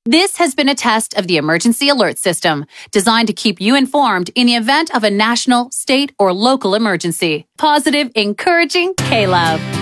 This has been a test of the Emergency Alert System, designed to keep you informed in the event of a national, state, or local emergency. Positive, encouraging K-Love.